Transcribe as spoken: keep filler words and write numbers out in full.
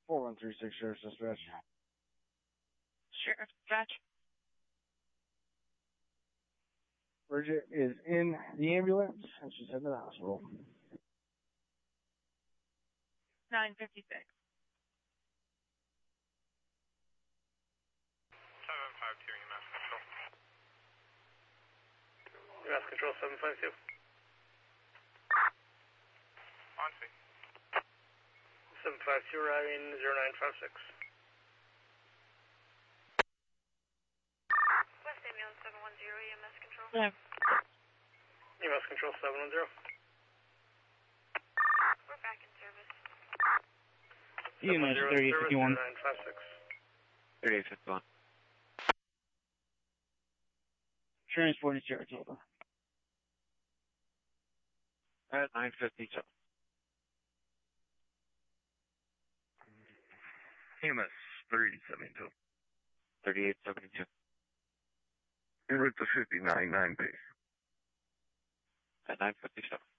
four one three six, Sheriff's Dispatch. Sheriff's Dispatch. Bridget is in the ambulance, and she's heading to the hospital. nine fifty-six. seven five two, E M S Control. E M S Control, seven five two. On scene. seven five two, arriving zero nine five six. West Ambulance seven one zero, E M S Control. Yeah. E M S Control, seven one zero. We're back in service. E M S thirty-eight fifty-one. zero nine five six. thirty-eight fifty-one. Transporting Saratoga. At nine fifty-two. E M S thirty seventy-two. thirty-eight seventy-two. En route to fifty-nine nine P. At nine fifty-seven.